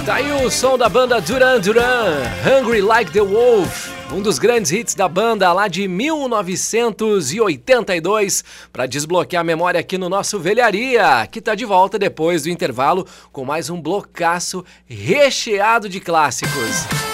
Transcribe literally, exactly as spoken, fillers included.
Tá aí o som da banda Duran Duran, Hungry Like the Wolf, um dos grandes hits da banda lá de mil novecentos e oitenta e dois, para desbloquear a memória aqui no nosso Velharia, que tá de volta depois do intervalo com mais um blocaço recheado de clássicos.